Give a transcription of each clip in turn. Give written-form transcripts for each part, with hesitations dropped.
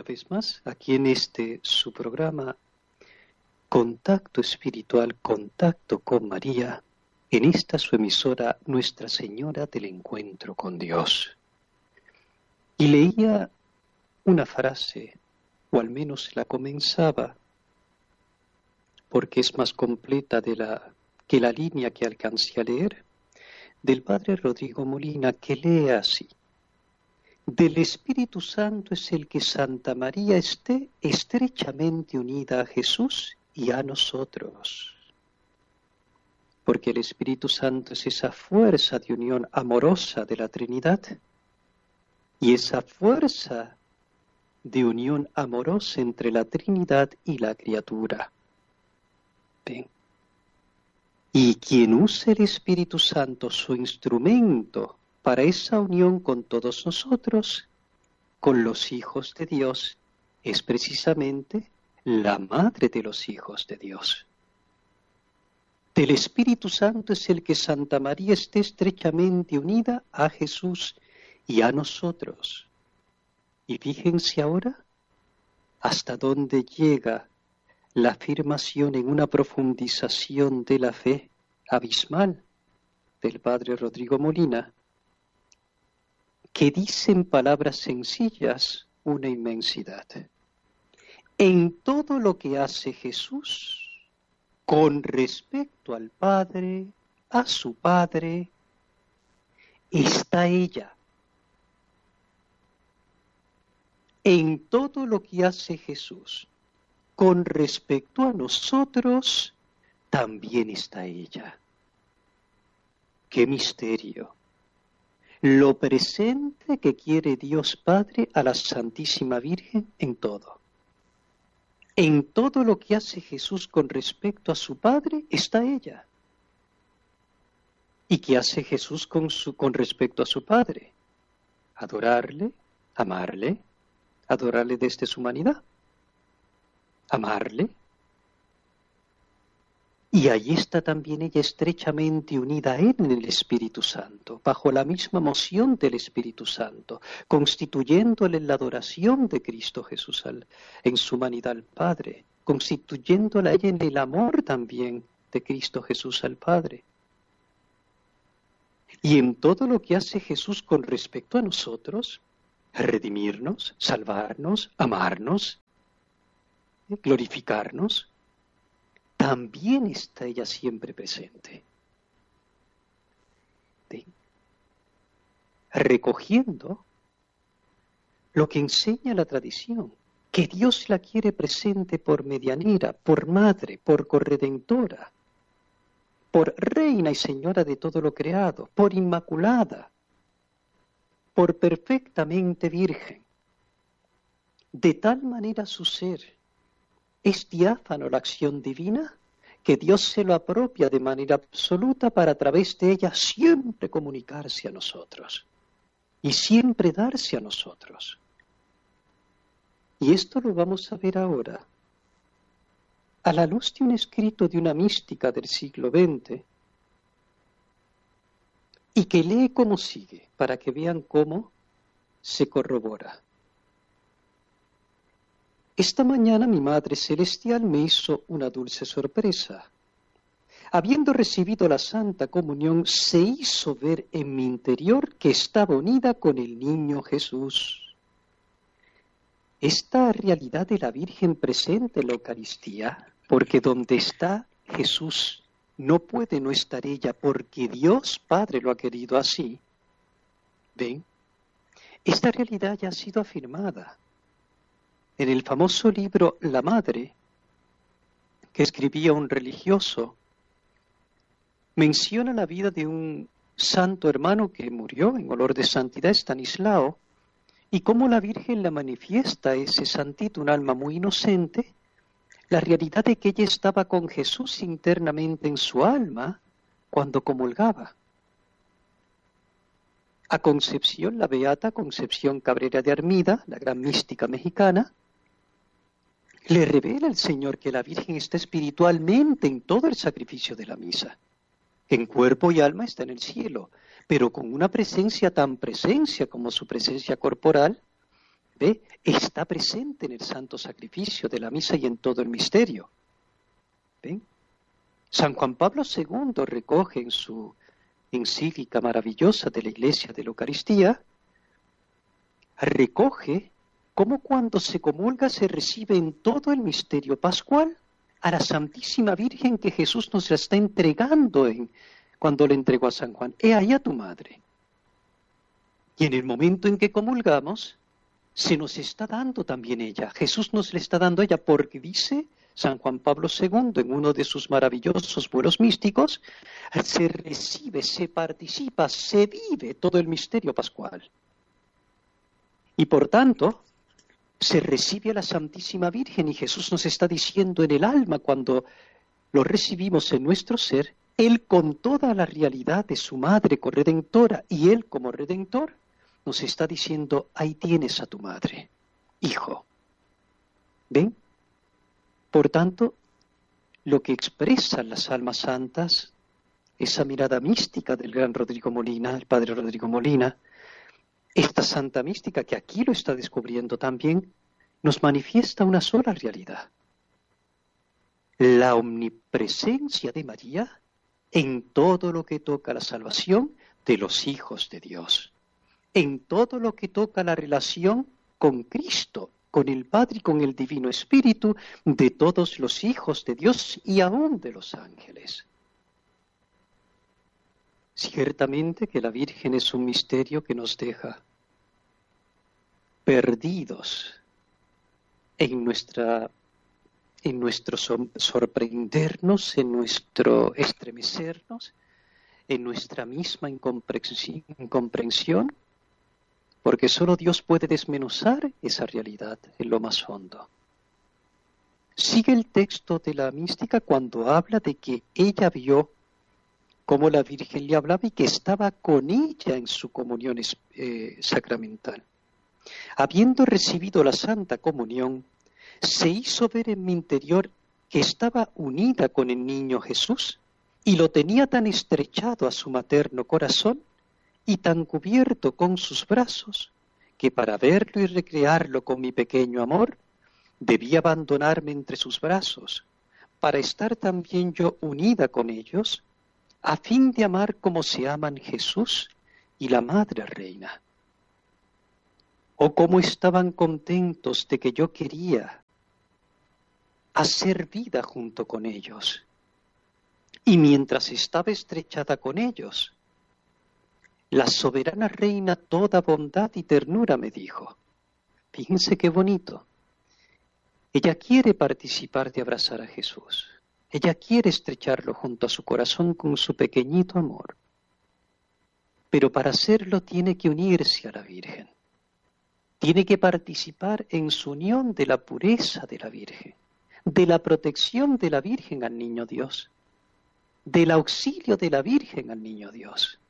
vez más aquí en su programa Contacto Espiritual, Contacto con María, en esta su emisora Nuestra Señora del Encuentro con Dios. Y leía una frase, o al menos la comenzaba, porque es más completa que la línea que alcancé a leer, del Padre Rodrigo Molina, que lee así: del Espíritu Santo es el que Santa María esté estrechamente unida a Jesús y a nosotros. Porque el Espíritu Santo es esa fuerza de unión amorosa de la Trinidad, y esa fuerza de unión amorosa entre la Trinidad y la criatura. ¿Ven? Y quien use el Espíritu Santo, su instrumento para esa unión con todos nosotros, con los hijos de Dios, es precisamente la madre de los hijos de Dios. Del Espíritu Santo es el que Santa María esté estrechamente unida a Jesús y a nosotros. Y fíjense ahora hasta dónde llega la afirmación en una profundización de la fe abismal del Padre Rodrigo Molina, que dice en palabras sencillas una inmensidad. En todo lo que hace Jesús, con respecto al Padre, a su Padre, está ella. En todo lo que hace Jesús, con respecto a nosotros, también está ella. ¡Qué misterio! Lo presente que quiere Dios Padre a la Santísima Virgen en todo. En todo lo que hace Jesús con respecto a su Padre, está ella. ¿Y qué hace Jesús con respecto a su Padre? Adorarle, amarle, adorarle desde su humanidad, amarle. Y ahí está también ella estrechamente unida a él en el Espíritu Santo, bajo la misma moción del Espíritu Santo, constituyéndole la adoración de Cristo Jesús en su humanidad al Padre, constituyéndola a ella en el amor también de Cristo Jesús al Padre. Y en todo lo que hace Jesús con respecto a nosotros, redimirnos, salvarnos, amarnos, glorificarnos, también está ella siempre presente. ¿Sí? Recogiendo lo que enseña la tradición, que Dios la quiere presente por medianera, por madre, por corredentora, por reina y señora de todo lo creado, por inmaculada, por perfectamente virgen. De tal manera su ser es diáfano la acción divina, que Dios se lo apropia de manera absoluta para a través de ella siempre comunicarse a nosotros y siempre darse a nosotros. Y esto lo vamos a ver ahora a la luz de un escrito de una mística del siglo XX y que lee como sigue, para que vean cómo se corrobora. Esta mañana mi Madre Celestial me hizo una dulce sorpresa. Habiendo recibido la Santa Comunión, se hizo ver en mi interior que estaba unida con el niño Jesús. Esta realidad de la Virgen presente en la Eucaristía, porque donde está Jesús no puede no estar ella, porque Dios Padre lo ha querido así. ¿Ven? Esta realidad ya ha sido afirmada en el famoso libro La Madre, que escribía un religioso. Menciona la vida de un santo hermano que murió en olor de santidad, Estanislao, y cómo la Virgen la manifiesta ese santito, un alma muy inocente, la realidad de que ella estaba con Jesús internamente en su alma cuando comulgaba. A Concepción, la beata Concepción Cabrera de Armida, la gran mística mexicana, le revela al Señor que la Virgen está espiritualmente en todo el sacrificio de la misa. En cuerpo y alma está en el cielo, pero con una presencia tan presencia como su presencia corporal, ¿Ve? Está presente en el santo sacrificio de la misa y en todo el misterio. ¿Ven? San Juan Pablo II recoge en su encíclica maravillosa de la Iglesia de la Eucaristía, recoge cómo cuando se comulga se recibe en todo el misterio pascual a la Santísima Virgen que Jesús nos la está entregando cuando le entregó a San Juan. He ahí a tu madre. Y en el momento en que comulgamos, se nos está dando también ella. Jesús nos le está dando ella porque dice San Juan Pablo II en uno de sus maravillosos vuelos místicos, se recibe, se participa, se vive todo el misterio pascual. Y por tanto, se recibe a la Santísima Virgen y Jesús nos está diciendo en el alma cuando lo recibimos en nuestro ser, Él con toda la realidad de su madre corredentora y Él como redentor, nos está diciendo, ahí tienes a tu madre, hijo. ¿Ven? Por tanto, lo que expresan las almas santas, esa mirada mística del gran Rodrigo Molina, el padre Rodrigo Molina, esta santa mística que aquí lo está descubriendo también, nos manifiesta una sola realidad. La omnipresencia de María en todo lo que toca la salvación de los hijos de Dios, en todo lo que toca la relación con Cristo, con el Padre y con el Divino Espíritu de todos los hijos de Dios y aún de los ángeles. Ciertamente que la Virgen es un misterio que nos deja perdidos en nuestro sorprendernos, en nuestro estremecernos, en nuestra misma incomprensión, porque solo Dios puede desmenuzar esa realidad en lo más hondo. Sigue el texto de la mística cuando habla de que ella vio cómo la Virgen le hablaba y que estaba con ella en su comunión sacramental. Habiendo recibido la Santa Comunión, se hizo ver en mi interior que estaba unida con el niño Jesús y lo tenía tan estrechado a su materno corazón y tan cubierto con sus brazos, que para verlo y recrearlo con mi pequeño amor, debía abandonarme entre sus brazos, para estar también yo unida con ellos, a fin de amar como se aman Jesús y la Madre Reina. Oh, cómo estaban contentos de que yo quería hacer vida junto con ellos. Y mientras estaba estrechada con ellos, la soberana reina toda bondad y ternura me dijo, fíjense qué bonito, ella quiere participar de abrazar a Jesús, ella quiere estrecharlo junto a su corazón con su pequeñito amor, pero para hacerlo tiene que unirse a la Virgen, tiene que participar en su unión de la pureza de la Virgen, de la protección de la Virgen al niño Dios, del auxilio de la Virgen al niño Dios,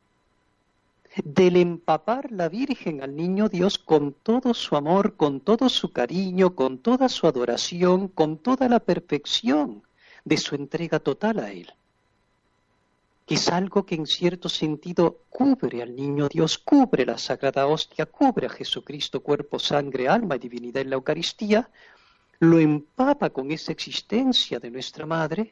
del empapar la Virgen al niño Dios con todo su amor, con todo su cariño, con toda su adoración, con toda la perfección de su entrega total a Él, que es algo que en cierto sentido cubre al niño Dios, cubre la Sagrada Hostia, cubre a Jesucristo, cuerpo, sangre, alma y divinidad en la Eucaristía, lo empapa con esa existencia de nuestra Madre,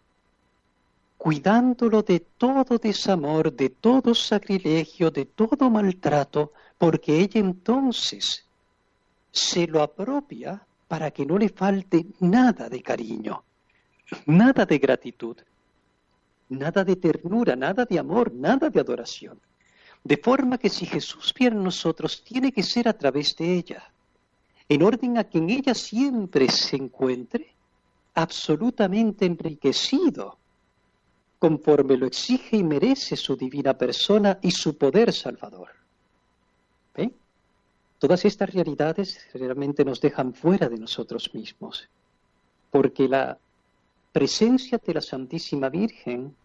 cuidándolo de todo desamor, de todo sacrilegio, de todo maltrato, porque ella entonces se lo apropia para que no le falte nada de cariño, nada de gratitud, nada de ternura, nada de amor, nada de adoración. De forma que si Jesús viene a nosotros, tiene que ser a través de ella, en orden a que en ella siempre se encuentre absolutamente enriquecido, conforme lo exige y merece su divina persona y su poder salvador. ¿Ven? Todas estas realidades realmente nos dejan fuera de nosotros mismos, porque la presencia de la Santísima Virgen,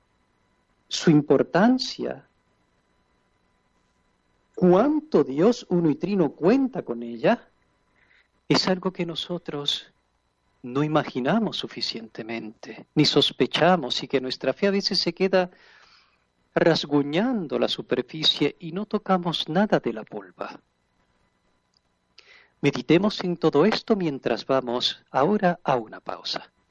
su importancia, cuánto Dios uno y trino cuenta con ella, es algo que nosotros no imaginamos suficientemente, ni sospechamos, y que nuestra fe a veces se queda rasguñando la superficie y no tocamos nada de la polva. Meditemos en todo esto mientras vamos ahora a una pausa.